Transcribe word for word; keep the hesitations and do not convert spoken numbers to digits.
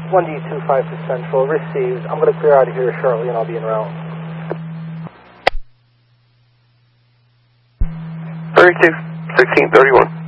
one D two five to Central, received. I'm going to clear out of here shortly and I'll be en route. thirty-two, sixteen thirty-one.